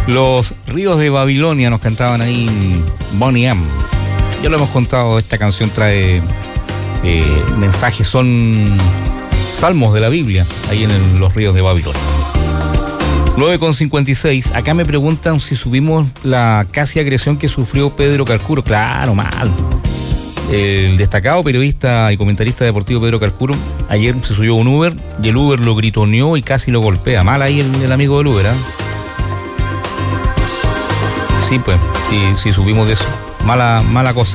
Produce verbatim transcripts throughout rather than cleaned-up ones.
Los Ríos de Babilonia nos cantaban ahí Boney M. Ya lo hemos contado, esta canción trae eh, mensajes, son salmos de la Biblia, ahí en el, los Ríos de Babilonia. nueve con cincuenta y seis, acá me preguntan si subimos la casi agresión que sufrió Pedro Carcuro. Claro, mal. El destacado periodista y comentarista deportivo Pedro Carcuro ayer se subió a un Uber y el Uber lo gritoneó y casi lo golpea. Mal ahí el, el amigo del Uber, ¿eh? Sí, pues, sí, sí subimos de eso. Mala, mala cosa.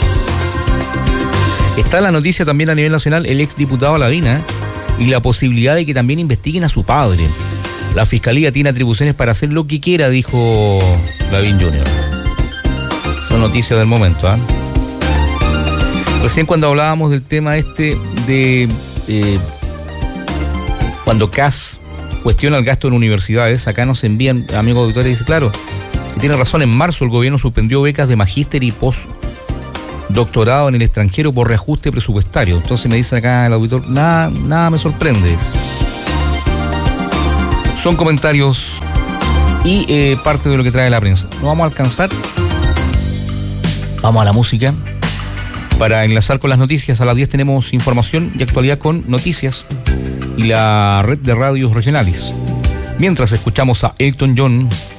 Está la noticia también a nivel nacional, el exdiputado Lavina, ¿eh? Y la posibilidad de que también investiguen a su padre. La fiscalía tiene atribuciones para hacer lo que quiera, dijo Lavín junior Son noticias del momento, ¿eh? Recién cuando hablábamos del tema este de eh, cuando C A S cuestiona el gasto en universidades, acá nos envían, amigos auditores, y dice, claro, que tiene razón, en marzo el gobierno suspendió becas de magíster y postdoctorado en el extranjero por reajuste presupuestario. Entonces me dice acá el auditor, nada, nada me sorprende. Son comentarios y eh, parte de lo que trae la prensa. No vamos a alcanzar. Vamos a la música. Para enlazar con las noticias, a las diez tenemos información y actualidad con noticias y la red de radios regionales. Mientras escuchamos a Elton John